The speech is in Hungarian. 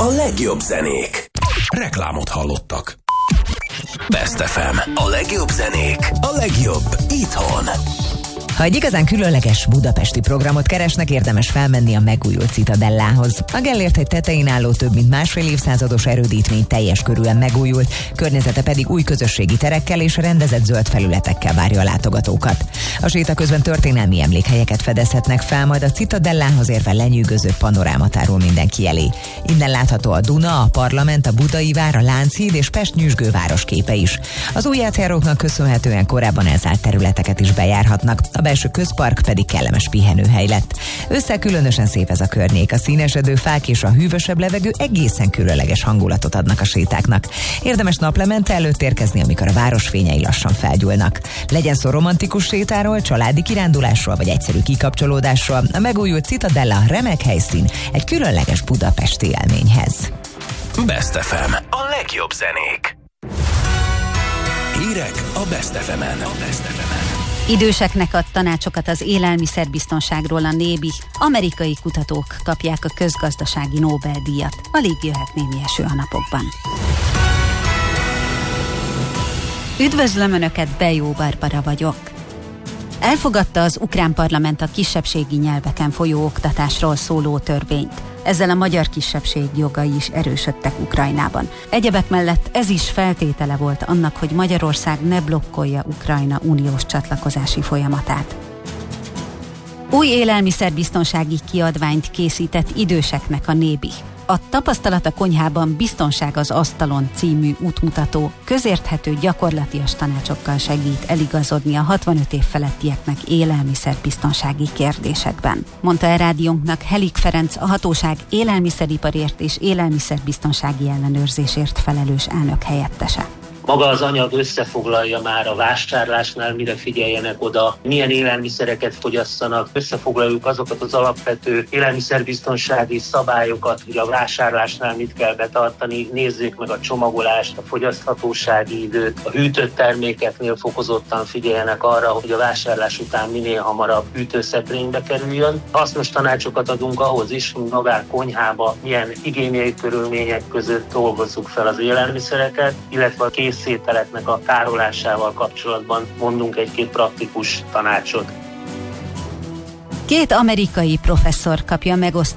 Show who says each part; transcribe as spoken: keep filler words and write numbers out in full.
Speaker 1: A legjobb zenék. Reklámot hallottak. Best ef em. A legjobb zenék. A legjobb itthon.
Speaker 2: Ha egy igazán különleges budapesti programot keresnek, érdemes felmenni a megújult Citadellához. A Gellért-hegy tetején álló több mint másfél évszázados erődítmény teljes körűen megújult, környezete pedig új közösségi terekkel és rendezett zöld felületekkel várja a látogatókat. A séta közben történelmi emlékhelyeket fedezhetnek fel, majd a Citadellához érve lenyűgöző panorámatárul mindenki elé. Innen látható a Duna, a Parlament, a Budai vár, a Lánchíd és Pest-Nyüzsgő városképe is. Az új átjáróknak köszönhetően korábban elzárt területeket is bejárhatnak. A belső közpark pedig kellemes pihenőhely lett. Össze különösen szép ez a környék, a színesedő fák és a hűvösebb levegő egészen különleges hangulatot adnak a sétáknak. Érdemes naplemente előtt érkezni, amikor a város fényei lassan felgyúlnak. Legyen szó romantikus sétáról, családi kirándulásról vagy egyszerű kikapcsolódásról, a megújult Citadella remek helyszín egy különleges budapesti élményhez.
Speaker 1: Best ef em. A legjobb zenék. Hírek a Best ef em-en. A Best ef em-en.
Speaker 3: Időseknek ad tanácsokat az élelmiszerbiztonságról a Nébi. Amerikai kutatók kapják a közgazdasági Nobel-díjat. Alig jöhet némi eső a napokban. Üdvözlöm Önöket, Bejó Barbara vagyok. Elfogadta az ukrán parlament a kisebbségi nyelveken folyó oktatásról szóló törvényt. Ezzel a magyar kisebbség jogai is erősödtek Ukrajnában. Egyebek mellett ez is feltétele volt annak, hogy Magyarország ne blokkolja Ukrajna uniós csatlakozási folyamatát. Új élelmiszerbiztonsági kiadványt készített időseknek a Nébi. A Tapasztalat a konyhában, biztonság az asztalon című útmutató közérthető, gyakorlatias tanácsokkal segít eligazodni a hatvanöt év felettieknek élelmiszerbiztonsági kérdésekben, mondta a rádiónknak Helik Ferenc, a hatóság élelmiszeriparért és élelmiszerbiztonsági ellenőrzésért felelős elnök helyettese.
Speaker 4: Maga az anyag összefoglalja már a vásárlásnál, mire figyeljenek oda, milyen élelmiszereket fogyasszanak. Összefoglaljuk azokat az alapvető élelmiszerbiztonsági szabályokat, hogy a vásárlásnál mit kell betartani. Nézzék meg a csomagolást, a fogyaszthatósági időt, a hűtött termékeknél fokozottan figyeljenek arra, hogy a vásárlás után minél hamarabb hűtőszekrénybe kerüljön. Hasznos tanácsokat adunk ahhoz is, hogy magán konyhába milyen higiéniai körülmények között dolgozzuk fel az élelmiszereket, illetve a készételeknek a tárolásával kapcsolatban mondunk egy-két praktikus tanácsot.
Speaker 3: Két amerikai professzor kapja megosztani